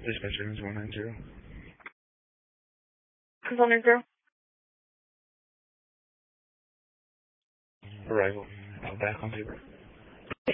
Dispatcher is 190. Control 0. Arrival. Back on paper.